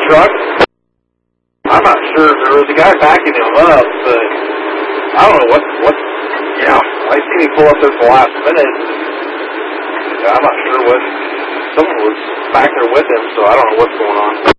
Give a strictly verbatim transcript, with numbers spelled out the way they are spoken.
truck? I'm not sure. There was a guy backing him up, but I don't know what, what, yeah, I seen him pull up there for the last minute. I'm not sure what, someone was back there with him, so I don't know what's going on.